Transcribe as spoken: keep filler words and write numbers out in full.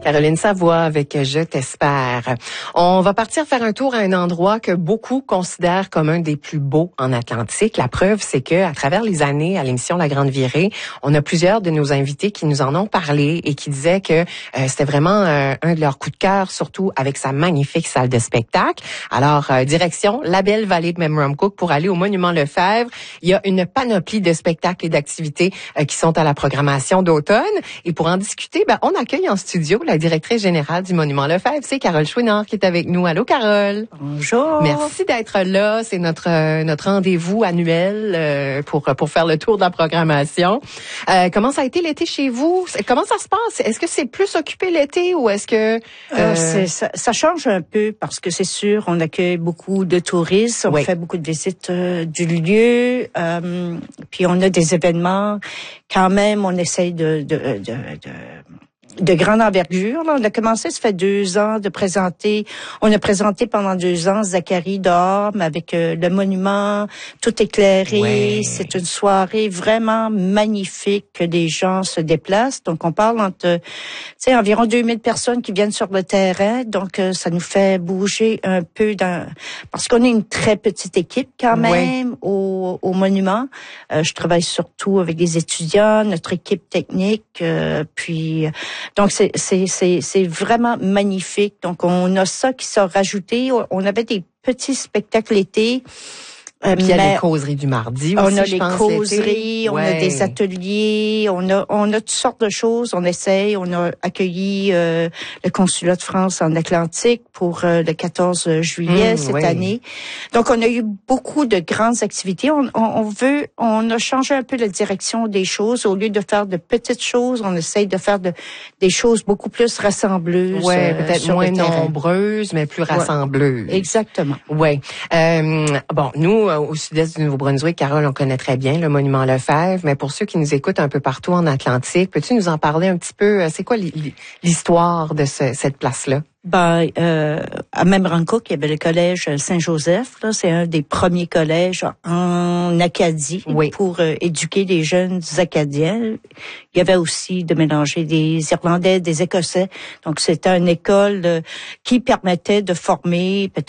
Caroline Savoie avec Je t'espère. On va partir faire un tour à un endroit que beaucoup considèrent comme un des plus beaux en Atlantique. La preuve, c'est que à travers les années, à l'émission La Grande Virée, on a plusieurs de nos invités qui nous en ont parlé et qui disaient que euh, c'était vraiment euh, un de leurs coups de cœur, surtout avec sa magnifique salle de spectacle. Alors, euh, direction la belle vallée de Memramcook pour aller au Monument Lefebvre. Il y a une panoplie de spectacles et d'activités euh, qui sont à la programmation d'automne. Et pour en discuter, ben, on accueille en studio la directrice générale du Monument Lefebvre, c'est Carole Chouinard qui est avec nous. Allô, Carole. Bonjour. Merci d'être là. C'est notre euh, notre rendez-vous annuel euh, pour pour faire le tour de la programmation. Euh, comment ça a été l'été chez vous? Comment ça se passe? Est-ce que c'est plus occupé l'été ou est-ce que... Euh... Euh, c'est, ça, ça change un peu parce que c'est sûr, on accueille beaucoup de touristes, on oui. fait beaucoup de visites euh, du lieu, euh, puis on a des événements. Quand même, on essaye de... de, de, de de grande envergure. Là. On a commencé, ça fait deux ans, de présenter. On a présenté pendant deux ans Zacharie dehors, mais avec euh, le monument tout éclairé. Ouais. C'est une soirée vraiment magnifique que les gens se déplacent. Donc, on parle entre, tu sais, environ deux mille personnes qui viennent sur le terrain. Donc, euh, ça nous fait bouger un peu dans, parce qu'on est une très petite équipe quand même ouais. au, au monument. Euh, je travaille surtout avec des étudiants, notre équipe technique, euh, puis donc, c'est, c'est, c'est, c'est vraiment magnifique. Donc, on a ça qui s'est rajouté. On avait des petits spectacles l'été. Euh, Puis il y a les causeries du mardi aussi, on a je les pense, causeries, on ouais. a des ateliers, on a on a toutes sortes de choses. On essaye, on a accueilli euh, le consulat de France en Atlantique pour euh, le quatorze juillet mmh, cette oui. année. Donc on a eu beaucoup de grandes activités. On, on, on veut, on a changé un peu la direction des choses. Au lieu de faire de petites choses, on essaye de faire de, des choses beaucoup plus rassembleuses. Ouais, peut-être moins nombreuses, mais plus rassembleuses. Ouais, exactement. Ouais. Euh, bon, nous au sud-est du Nouveau-Brunswick, Carole, on connaît très bien le Monument Lefebvre, mais pour ceux qui nous écoutent un peu partout en Atlantique, peux-tu nous en parler un petit peu? C'est quoi l'histoire de ce, cette place-là? Ben, euh, à Memramcook, il y avait le collège Saint-Joseph. Là, c'est un des premiers collèges en Acadie oui. pour euh, éduquer les jeunes Acadiens. Il y avait aussi de mélanger des Irlandais, des Écossais. Donc, c'était une école euh, qui permettait de former peut-être